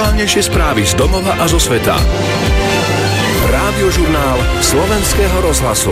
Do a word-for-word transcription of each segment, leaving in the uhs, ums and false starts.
najaktuálnejšie správy z domova a zo sveta. Rádiožurnál Slovenského rozhlasu.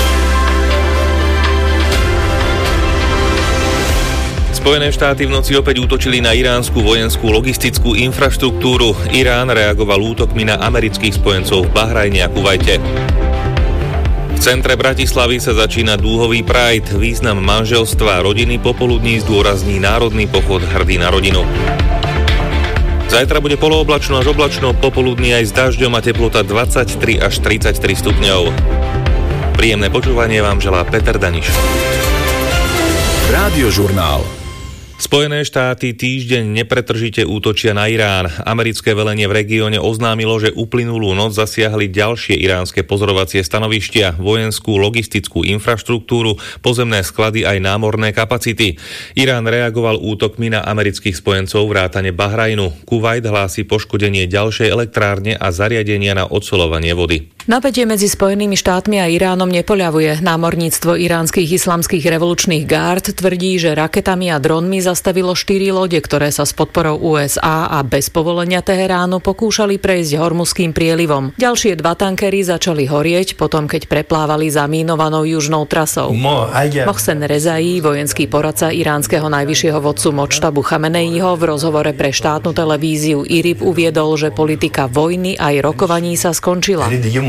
Spojené štáty v noci opäť útočili na iránsku vojenskú logistickú infraštruktúru. Irán reagoval útokmi na amerických spojencov v Bahrajne a Kuvajte. V centre Bratislavy sa začína Dúhový Pride. Význam manželstva a rodiny popoludní zdôrazní Národný pochod Hrdý na rodinu. Zajtra bude polooblačno až oblačno, popoludní aj s dažďom a teplota dvadsaťtri až tridsaťtri stupňov. Príjemné počúvanie vám želá Peter Daniš. Rádiožurnál. Spojené štáty týždeň nepretržite útočia na Irán. Americké velenie v regióne oznámilo, že uplynulú noc zasiahli ďalšie iránske pozorovacie stanovištia, vojenskú logistickú infraštruktúru, pozemné sklady aj námorné kapacity. Irán reagoval útokmi na amerických spojencov vrátane Bahrajnu. Kuvajt hlási poškodenie ďalšej elektrárne a zariadenia na odsoľovanie vody. Napätie medzi Spojenými štátmi a Iránom nepoľavuje. Námorníctvo iránskych islamských revolučných gárd tvrdí, že raketami a dronmi zastavilo štyri lode, ktoré sa s podporou ú es á a bez povolenia Teheránu pokúšali prejsť Hormuzským prielivom. Ďalšie dva tankery začali horieť potom, keď preplávali zamínovanou južnou trasou. Mohsen Rezaí, vojenský poradca iránskeho najvyššieho vodcu Modžtabu Chameneiho, v rozhovore pre štátnu televíziu í er í pé uviedol, že politika vojny aj rokovaní sa skončila.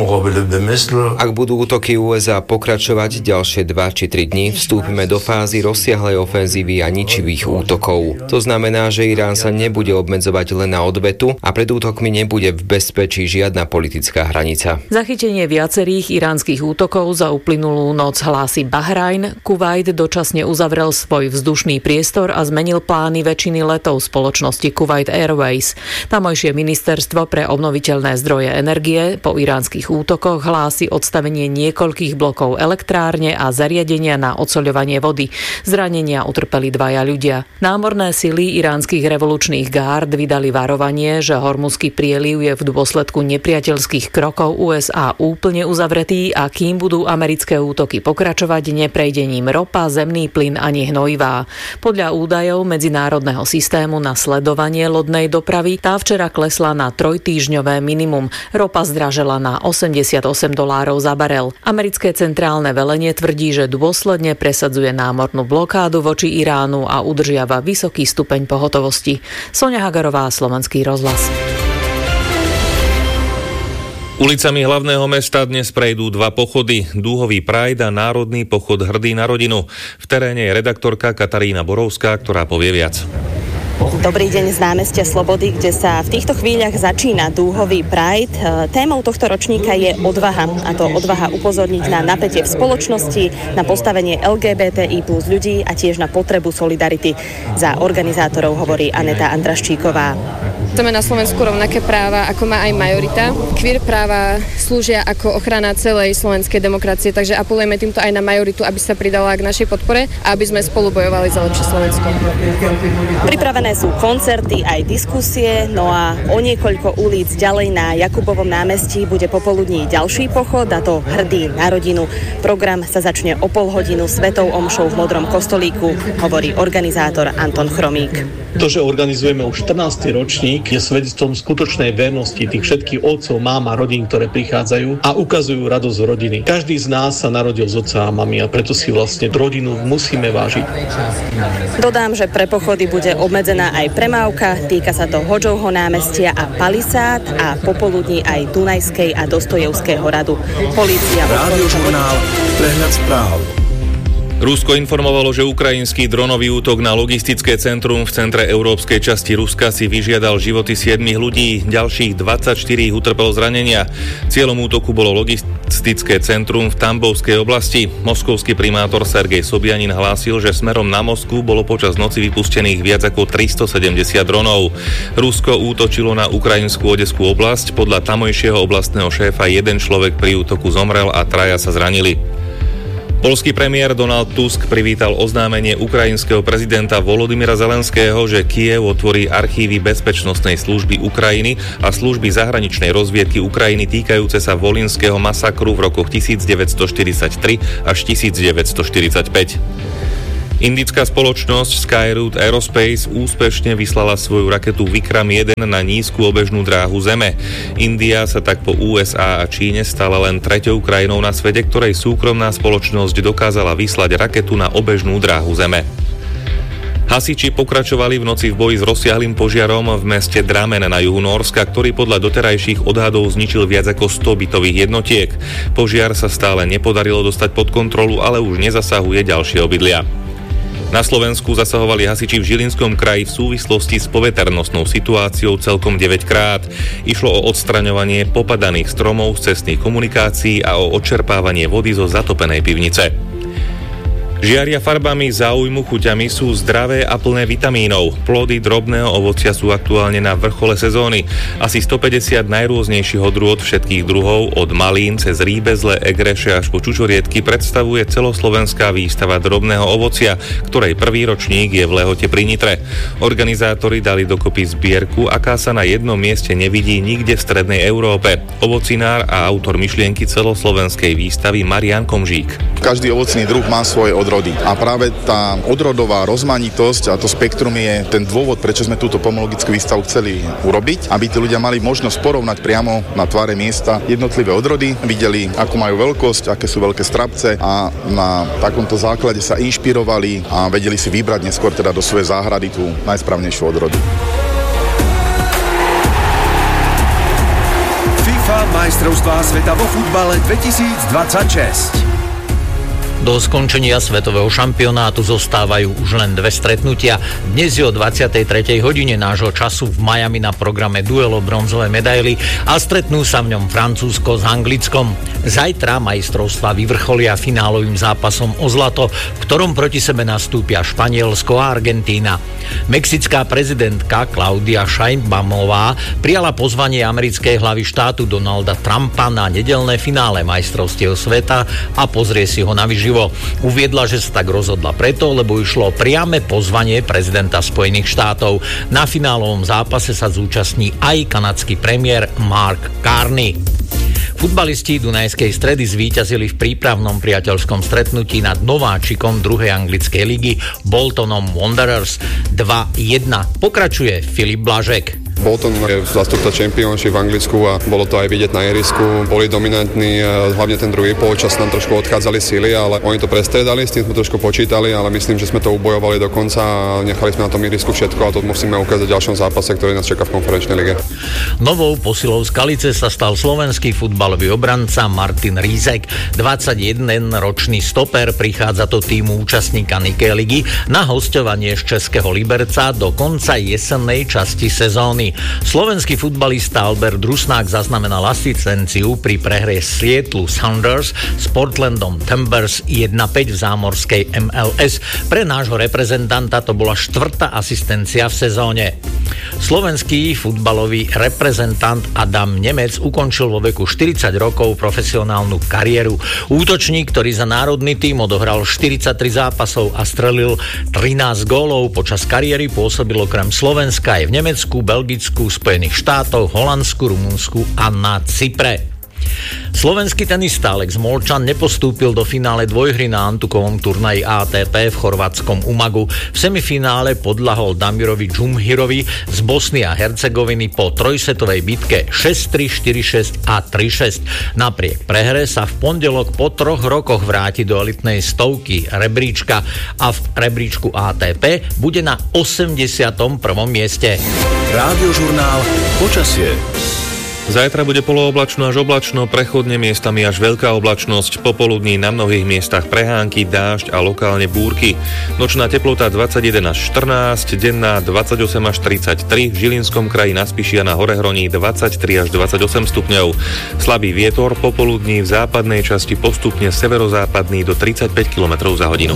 Ak budú útoky ú es á pokračovať ďalšie dva či tri dni, vstúpime do fázy rozsiahlej ofenzívy a ničivých útokov. To znamená, že Irán sa nebude obmedzovať len na odvetu a pred útokmi nebude v bezpečí žiadna politická hranica. Zachytenie viacerých iránskych útokov za uplynulú noc hlási Bahrajn. Kuvajt dočasne uzavrel svoj vzdušný priestor a zmenil plány väčšiny letov spoločnosti Kuwait Airways. Tamojšie ministerstvo pre obnoviteľné zdroje energie po iránskych útokoch hlási odstavenie niekoľkých blokov elektrárne a zariadenia na odsoľovanie vody. Zranenia utrpeli dvaja ľudia. Námorné sily iránskych revolučných gárd vydali varovanie, že Hormuzský prieliv je v dôsledku nepriateľských krokov ú es á úplne uzavretý a kým budú americké útoky pokračovať, neprejde ním ropa, zemný plyn ani hnojivá. Podľa údajov medzinárodného systému na sledovanie lodnej dopravy tá včera klesla na trojtýždňové minimum. Ropa zdražela na osemdesiatosem dolárov za barel. Americké centrálne velenie tvrdí, že dôsledne presadzuje námornú blokádu voči Iránu a udržiava vysoký stupeň pohotovosti. Soňa Hagarová, Slovenský rozhlas. Ulicami hlavného mesta dnes prejdú dva pochody, Dúhový Pride a Národný pochod Hrdý na rodinu. V teréne je redaktorka Katarína Borovská, ktorá povie viac. Dobrý deň z námestia Slobody, kde sa v týchto chvíľach začína Dúhový Pride. Témou tohto ročníka je odvaha, a to odvaha upozorniť na napätie v spoločnosti, na postavenie el gé bé té í plus ľudí a tiež na potrebu solidarity. Za organizátorov hovorí Aneta Andraščíková. Chceme na Slovensku rovnaké práva, ako má aj majorita. Queer práva slúžia ako ochrana celej slovenskej demokracie, takže apelujeme týmto aj na majoritu, aby sa pridala k našej podpore a aby sme spolu bojovali za lepšie Slovensko. Pripravené sú koncerty aj diskusie, no a o niekoľko ulic ďalej na Jakubovom námestí bude popoludní ďalší pochod, a to Hrdý na rodinu. Program sa začne o pol hodinu svetou omšou v Modrom kostolíku, hovorí organizátor Anton Chromík. To, že organizujeme už štrnásty ročník, je svedectvom skutočnej vernosti tých všetkých otcov, mám a rodín, ktoré prichádzajú a ukazujú radosť rodiny. Každý z nás sa narodil z otca a mami a preto si vlastne rodinu musíme vážiť. Dodám, že pre pochody bude obmedzená aj premávka, týka sa to Hodžovho námestia a Palisát a popoludní aj Dunajskej a Dostojevského radu. Polícia... Rádiožurnál, prehľad správ. Rusko informovalo, že ukrajinský dronový útok na logistické centrum v centre európskej časti Ruska si vyžiadal životy siedmich ľudí, ďalších dvadsaťštyri utrpelo zranenia. Cieľom útoku bolo logistické centrum v Tambovskej oblasti. Moskovský primátor Sergej Sobjanin hlásil, že smerom na Moskvu bolo počas noci vypustených viac ako tristosedemdesiat dronov. Rusko útočilo na ukrajinskú Odeskú oblasť. Podľa tamojšieho oblastného šéfa jeden človek pri útoku zomrel a traja sa zranili. Poľský premiér Donald Tusk privítal oznámenie ukrajinského prezidenta Volodymyra Zelenského, že Kyjev otvorí archívy bezpečnostnej služby Ukrajiny a služby zahraničnej rozviedky Ukrajiny týkajúce sa volinského masakru v rokoch devätnásťstoštyridsaťtri až devätnásťstoštyridsaťpäť. Indická spoločnosť Skyroot Aerospace úspešne vyslala svoju raketu Vikram jeden na nízku obežnú dráhu Zeme. India sa tak po ú es á a Číne stala len treťou krajinou na svete, ktorej súkromná spoločnosť dokázala vyslať raketu na obežnú dráhu Zeme. Hasiči pokračovali v noci v boji s rozsiahlym požiarom v meste Drammen na juhu Nórska, ktorý podľa doterajších odhadov zničil viac ako sto bytových jednotiek. Požiar sa stále nepodarilo dostať pod kontrolu, ale už nezasahuje ďalšie obydlia. Na Slovensku zasahovali hasiči v Žilinskom kraji v súvislosti s poveternostnou situáciou celkom deväťkrát. Išlo o odstraňovanie popadaných stromov z cestných komunikácií a o odčerpávanie vody zo zatopenej pivnice. Žiaria farbami, záujmu, chuťami, sú zdravé a plné vitamínov. Plody drobného ovocia sú aktuálne na vrchole sezóny. Asi stopäťdesiat najrôznejších odrôd všetkých druhov, od malín cez rýbezle, egreše až po čučoriedky, predstavuje celoslovenská výstava drobného ovocia, ktorej prvý ročník je v Lehote pri Nitre. Organizátori dali dokopy zbierku, aká sa na jednom mieste nevidí nikde v strednej Európe. Ovocinár a autor myšlienky celoslovenskej výstavy Marián Komžík. Každý ovocný druh má svoje odrody. A práve tá odrodová rozmanitosť a to spektrum je ten dôvod, prečo sme túto pomologickú výstavu chceli urobiť, aby tí ľudia mali možnosť porovnať priamo na tváre miesta jednotlivé odrody, videli, ako majú veľkosť, aké sú veľké strapce a na takomto základe sa inšpirovali a vedeli si vybrať neskôr teda do svojej záhrady tú najsprávnejšiu odrodu. FIFA majstrovstvá sveta vo futbale dvetisícdvadsaťšesť. Do skončenia svetového šampionátu zostávajú už len dve stretnutia. Dnes je o dvadsiatej tretej hodine nášho času v Miami na programe duel o bronzové medaily a stretnú sa v ňom Francúzsko s Anglickom. Zajtra majstrovstvá vyvrcholia finálovým zápasom o zlato, v ktorom proti sebe nastúpia Španielsko a Argentína. Mexická prezidentka Claudia Sheinbaumová prijala pozvanie americkej hlavy štátu Donalda Trumpa na nedeľné finále majstrovstiev sveta a pozrie si ho navyživo. Uviedla, že sa tak rozhodla preto, lebo išlo priame pozvanie prezidenta Spojených štátov. Na finálovom zápase sa zúčastní aj kanadský premiér Mark Carney. Futbalisti Dunajskej Stredy zvíťazili v prípravnom priateľskom stretnutí nad nováčikom druhej anglickej ligy Boltonom Wanderers dva jedna. Pokračuje Filip Blažek. Bolton je zástupca Championship v Anglicku a bolo to aj vidieť na ihrisku. Boli dominantní, hlavne ten druhý polčas nám trošku odchádzali síly, ale oni to prestriedali, s tým sme trošku počítali, ale myslím, že sme to ubojovali do konca a nechali sme na tom ihrisku všetko a to musíme ukázať v ďalšom zápase, ktorý nás čaká v konferenčnej lige. Novou posilou Skalice sa stal slovenský futbalový obranca Martin Rízek. dvadsaťjedenročný stoper prichádza do týmu účastníka Nikej ligy na hosťovanie z Českého Liberca do konca jesennej časti sezóny. Slovenský futbalista Albert Rusnák zaznamenal asistenciu pri prehre Seattle Sounders s Portlandom Timbers jeden päť v zámorskej em el es. Pre nášho reprezentanta to bola štvrtá asistencia v sezóne. Slovenský futbalový reprezentant Adam Nemec ukončil vo veku štyridsať rokov profesionálnu kariéru. Útočník, ktorý za národný tím odohral štyridsaťtri zápasov a strelil trinásť gólov, počas kariéry pôsobil okrem Slovenska aj v Nemecku, Belgicku, Spojených štátoch, Holandsku, Rumunsku a na Cypre. Slovenský tenista Alex Molčan nepostúpil do finále dvojhry na antukovom turnaji á té pé v chorvátskom Umagu. V semifinále podľahol Damirovi Džumhirovi z Bosny a Hercegoviny po trojsetovej bitke šesť tri, štyri šesť a tri šesť. Napriek prehre sa v pondelok po troch rokoch vráti do elitnej stovky rebríčka a v rebríčku á té pé bude na osemdesiatom prvom mieste. Rádiožurnál Počasie. Zajtra bude polooblačno až oblačno, prechodne miestami až veľká oblačnosť, popoludní na mnohých miestach prehánky, dážď a lokálne búrky. Nočná teplota dvadsaťjeden až štrnásť, denná dvadsaťosem až tridsaťtri, v Žilinskom kraji na Spiši a na Horehroní dvadsaťtri až dvadsaťosem stupňov. Slabý vietor, popoludní v západnej časti postupne severozápadný do tridsaťpäť kilometrov za hodinu.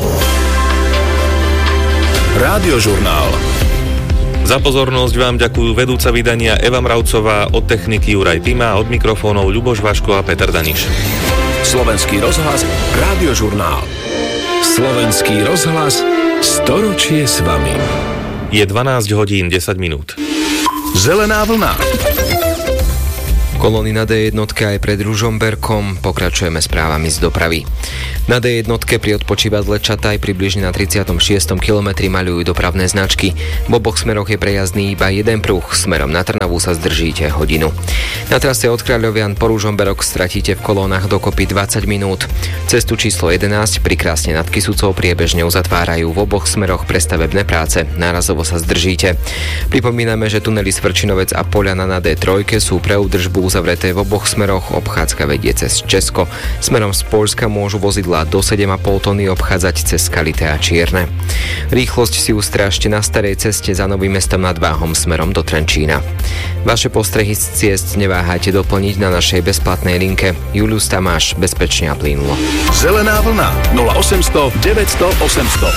Rádiožurnál. Za pozornosť vám ďakujú vedúca vydania Eva Mravcová, od techniky Juraj Tima, od mikrofónov Ľuboš Vaško a Peter Daniš. Slovenský rozhlas, Rádiožurnál. Slovenský rozhlas, storočie s vami. Je dvanásť hodín desať minút. Zelená vlna. Kolóny na dé jednotke aj pred Ružomberkom. Pokračujeme správami z dopravy. Na dé jednotke pri odpočívadle Čataj približne na tridsiatom šiestom kilometri maľujú dopravné značky. V oboch smeroch je prejazdný iba jeden pruh. Smerom na Trnavu sa zdržíte hodinu. Na trase od Kráľovian po Ružomberok stratíte v kolónach dokopy dvadsať minút. Cestu číslo jedenásť pri Krásne nad Kysucou priebežne uzatvárajú v oboch smeroch pre stavebné práce. Nárazovo sa zdržíte. Pripomíname, že tunely Svrčinovec a Poľana na dé tri sú pre údržbu uzavreté v oboch smeroch. Obchádzka vedie cez Česko. Smerom z Poľska môžu vozidlá do sedem a pol tony obchádzať cez Skalité a Čierne. Rýchlosť si ustrážte na starej ceste za Novým Mestom nad Váhom smerom do Trenčína. Vaše postrehy z ciest neváhajte doplniť na našej bezplatnej linke. Julius Tamáš, bezpečne a plynulo. Zelená vlna nula osemsto deväťsto osemsto.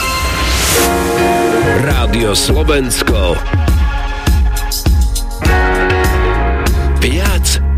Rádio Slovensko. Viac